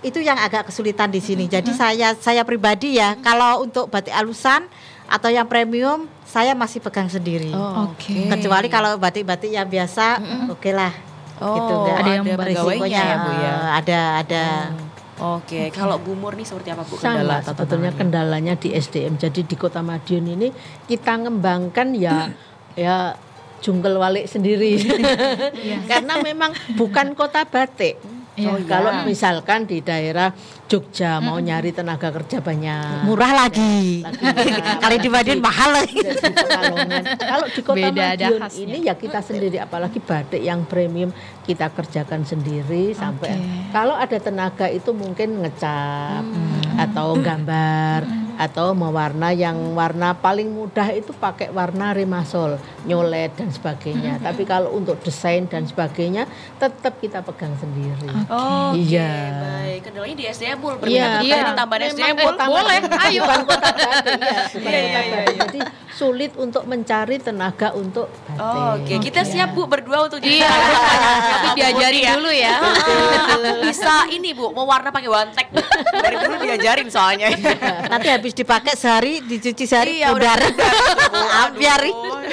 itu yang agak kesulitan di sini. Jadi saya pribadi ya, kalau untuk batik alusan atau yang premium saya masih pegang sendiri. Oke. Kecuali kalau batik-batik yang biasa, oke lah. Gitu, ada yang pegawainya ya Bu ya. Ada. Oke, kalau Bu Murni seperti apa Bu Sama kendala sebetulnya kendalanya di SDM. Jadi di Kota Madiun ini kita ngembangkan ya jungkel walik sendiri. Karena memang bukan kota batik. Kalau misalkan di daerah Jogja mau nyari tenaga kerja banyak, murah lagi. Kalau di Madiun mahal lagi. Kalau di Kota Madiun ini ya kita sendiri, apalagi batik yang premium kita kerjakan sendiri sampai kalau ada tenaga itu mungkin ngecat atau gambar atau mewarna, yang warna paling mudah itu pakai warna Rimasol, nyolet dan sebagainya. Tapi kalau untuk desain dan sebagainya tetap kita pegang sendiri. Iya. Baik. Kendalanya di SDM Bu, berminat ditambah SDM Bu. Boleh. Ayo. Bukan kota batik ya. Jadi sulit untuk mencari tenaga untuk batik. Oke, kita siap Bu berdua untuk jadi Tapi diajari dulu ya. Aku bisa ini Bu, mewarna pakai wantek. Dari dulu diajarin soalnya. Nanti habis dipakai sehari, dicuci sehari, udah biarin.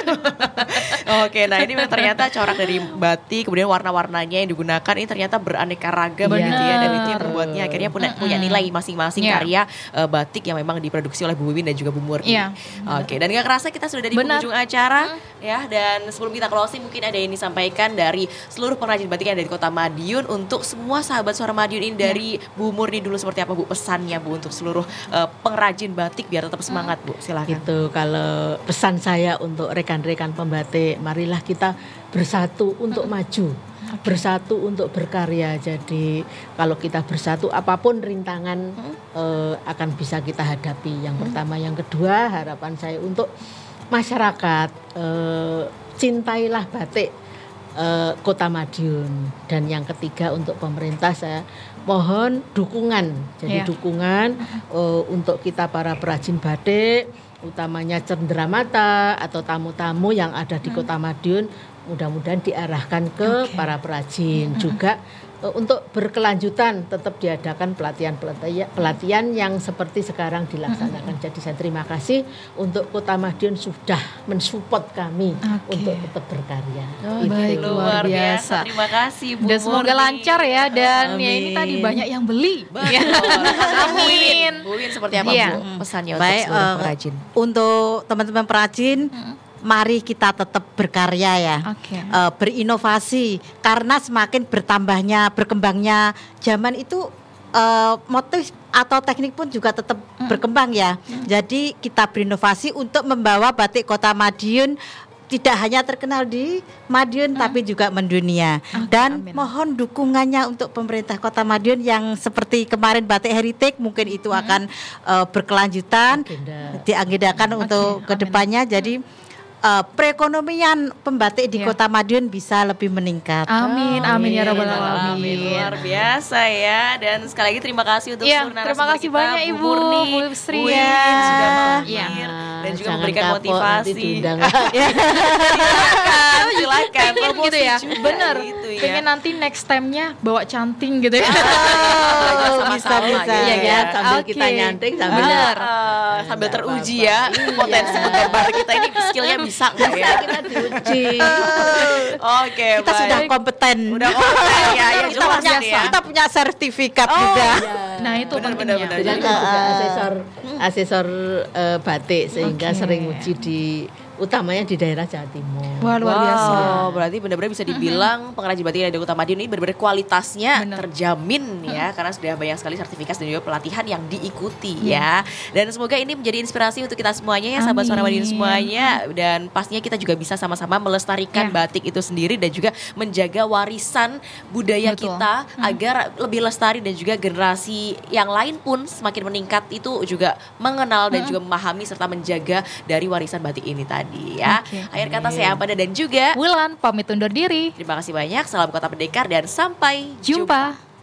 Oke, nah ini ternyata corak dari batik, kemudian warna-warnanya yang digunakan ini ternyata beraneka ragam gitu ya, dan itu yang membuatnya akhirnya punya nilai masing-masing karya batik yang memang diproduksi oleh Bu Wiwin dan juga Bu Murni. Oke, dan gak kerasa kita sudah di penghujung acara ya, dan sebelum kita closing mungkin ada yang disampaikan dari seluruh pengrajin batik yang ada di Kota Madiun untuk semua sahabat Suara Madiun ini. Dari Bu Murni dulu seperti apa Bu pesannya Bu untuk seluruh pengrajin batik biar tetap semangat Bu, silakan. Itu kalau pesan saya untuk rekan-rekan pembatik, marilah kita bersatu untuk maju, bersatu untuk berkarya. Jadi kalau kita bersatu, apapun rintangan akan bisa kita hadapi. Yang pertama, yang kedua, harapan saya untuk masyarakat, cintailah batik Kota Madiun. Dan yang ketiga, untuk pemerintah saya mohon dukungan. Jadi dukungan untuk kita para perajin batik, utamanya cenderamata atau tamu-tamu yang ada di Kota Madiun, mudah-mudahan diarahkan ke para perajin. Juga untuk berkelanjutan tetap diadakan pelatihan yang seperti sekarang dilaksanakan. Jadi saya terima kasih untuk Kota Madiun sudah mensupport kami untuk tetap berkarya. Baik, luar biasa. Terima kasih Bu. Dan semoga lancar ya, dan ya ini tadi banyak yang beli. Amin. Bu Win seperti apa Bu pesannya untuk seluruh perajin? Untuk teman-teman perajin, mari kita tetap berkarya ya, berinovasi, karena semakin berkembangnya zaman itu, motif atau teknik pun juga tetap berkembang ya. Jadi kita berinovasi untuk membawa batik Kota Madiun tidak hanya terkenal di Madiun tapi juga mendunia. Dan mohon dukungannya untuk pemerintah Kota Madiun yang seperti kemarin batik heritage, mungkin itu akan berkelanjutan, diagendakan untuk kedepannya. Jadi perekonomian pembatik di Kota Madiun bisa lebih meningkat. Amin ya rabbal alamin. Luar biasa ya. Dan sekali lagi terima kasih untuk seluruh narasumber terima kasih kita, banyak Bu Ibu Murni, Sri Bu Win sudah mampir dan juga memberikan motivasi. Silakan gitu ya. Bener. Gitu ya. Pengen nanti next time-nya bawa canting gitu ya. Bisa. Iya ya, sambil kita nyanting sambil teruji ya potensi menggambar kita ini, skillnya bisa nggak ya? Kita diuji. Oke, kita sudah kompeten. Ya, kita punya sertifikat juga. Nah itu pentingnya. Kebetulan juga asesor batik, sehingga sering uji di utamanya di daerah Jawa Timur. Wah, luar biasa. Berarti benar-benar bisa dibilang pengrajin batik dari Kota Madiun ini benar-benar kualitasnya terjamin ya, karena sudah banyak sekali sertifikasi dan juga pelatihan yang diikuti ya. Dan semoga ini menjadi inspirasi untuk kita semuanya ya, sahabat Suara Madiun semuanya. Dan pastinya kita juga bisa sama-sama melestarikan batik itu sendiri dan juga menjaga warisan budaya kita agar lebih lestari, dan juga generasi yang lain pun semakin meningkat itu juga mengenal dan juga memahami serta menjaga dari warisan batik ini tadi ya. Akhir kata saya Amanda dan juga Wulan pamit undur diri. Terima kasih banyak. Salam Kota Pendekar dan sampai Jumpa.